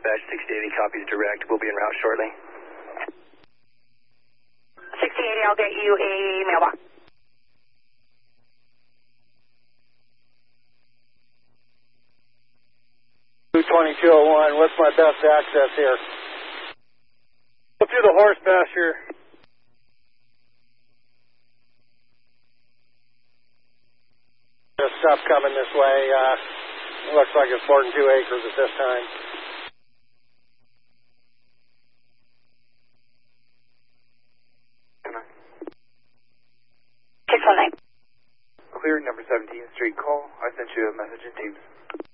Dispatch 6080 copies direct. We'll be en route shortly. 6080, I'll get you a mailbox. 2201, what's my best access here? Go through the horse pasture. There's stuff coming this way. Looks like it's more than 2 acres at this time. Six one nine. Clear number 17th Street call. I sent you a message in Teams.